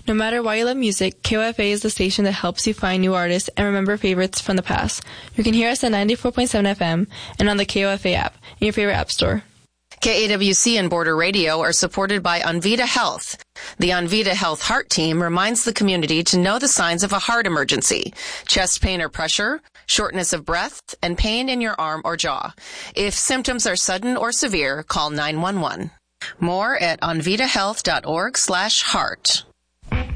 No matter why you love music, KOFA is the station that helps you find new artists and remember favorites from the past. You can hear us at 94.7 FM and on the KOFA app in your favorite app store. KAWC and Border Radio are supported by Onvita Health. The Onvita Health Heart Team reminds the community to know the signs of a heart emergency: chest pain or pressure, shortness of breath, and pain in your arm or jaw. If symptoms are sudden or severe, call 911. More at onvitahealth.org/heart.